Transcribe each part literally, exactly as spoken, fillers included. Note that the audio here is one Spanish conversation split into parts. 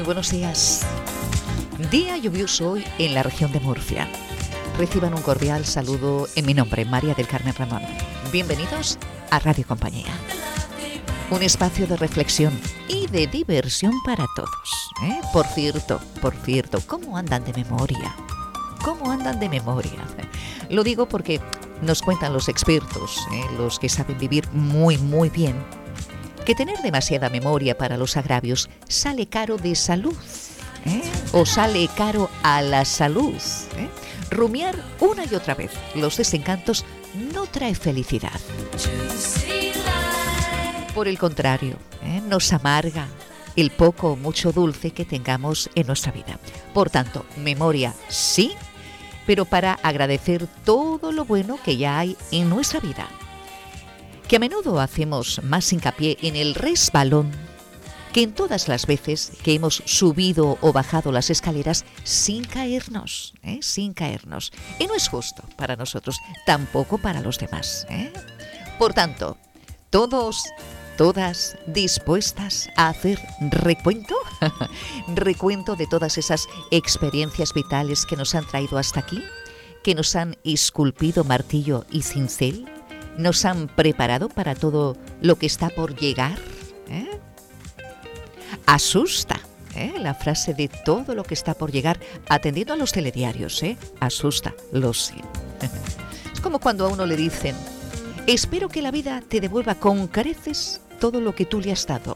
buenos días. Día lluvioso hoy en la región de Murcia. Reciban un cordial saludo en mi nombre, María del Carmen Ramón. Bienvenidos a Radio Compañía. Un espacio de reflexión y de diversión para todos. ¿eh? Por cierto, por cierto, ¿cómo andan de memoria? ¿Cómo andan de memoria? Lo digo porque nos cuentan los expertos, ¿eh? los que saben vivir muy, muy bien, que tener demasiada memoria para los agravios sale caro de salud, ¿eh? o sale caro a la salud. ¿eh? Rumiar una y otra vez los desencantos no trae felicidad. Por el contrario, ¿eh? nos amarga el poco o mucho dulce que tengamos en nuestra vida. Por tanto, memoria sí, pero para agradecer todo lo bueno que ya hay en nuestra vida. Que a menudo hacemos más hincapié en el resbalón que en todas las veces que hemos subido o bajado las escaleras sin caernos, ¿eh? sin caernos. Y no es justo para nosotros, tampoco para los demás. ¿eh? Por tanto, todos, todas dispuestas a hacer recuento, recuento de todas esas experiencias vitales que nos han traído hasta aquí, que nos han esculpido martillo y cincel, nos han preparado para todo lo que está por llegar. ¿eh? Asusta ¿eh? la frase de todo lo que está por llegar, atendiendo a los telediarios. ¿eh? Asusta, lo sé. Es como cuando a uno le dicen: espero que la vida te devuelva con creces todo lo que tú le has dado.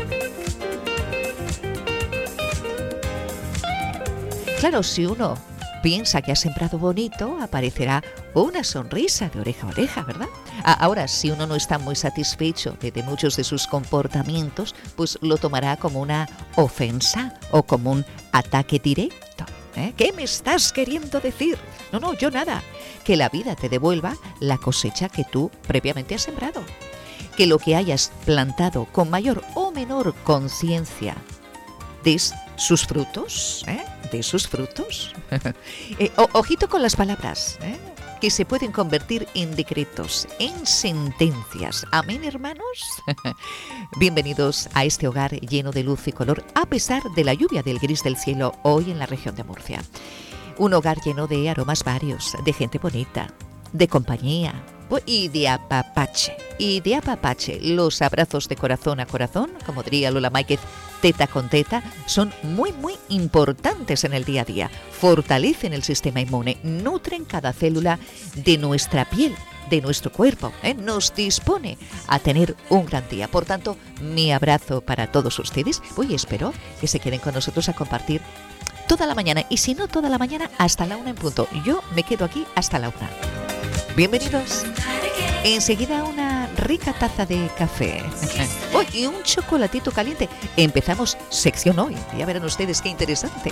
Claro, si uno piensa que ha sembrado bonito, aparecerá una sonrisa de oreja a oreja, ¿verdad? Ahora, si uno no está muy satisfecho de, de muchos de sus comportamientos, pues lo tomará como una ofensa o como un ataque directo. ¿eh? ¿Qué me estás queriendo decir? No, no, yo nada. Que la vida te devuelva la cosecha que tú previamente has sembrado. Que lo que hayas plantado con mayor o menor conciencia des sus frutos, ¿eh? de sus frutos. eh, o, ojito con las palabras, ¿eh? que se pueden convertir en decretos, en sentencias. Amén, hermanos. Bienvenidos a este hogar lleno de luz y color, a pesar de la lluvia del gris del cielo hoy en la región de Murcia. Un hogar lleno de aromas varios, de gente bonita, de compañía y de apapache. Y de apapache, los abrazos de corazón a corazón, como diría Lola Máiquez, teta con teta, son muy muy importantes en el día a día. Fortalecen el sistema inmune, nutren cada célula de nuestra piel, de nuestro cuerpo, ¿eh? nos dispone a tener un gran día. Por tanto, mi abrazo para todos ustedes. Hoy espero que se queden con nosotros a compartir toda la mañana, y si no toda la mañana, hasta la una en punto. Yo me quedo aquí hasta la una. Bienvenidos. Enseguida una rica taza de café. Oh, y un chocolatito caliente. Empezamos sección hoy. Ya verán ustedes qué interesante.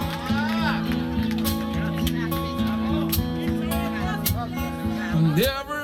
Every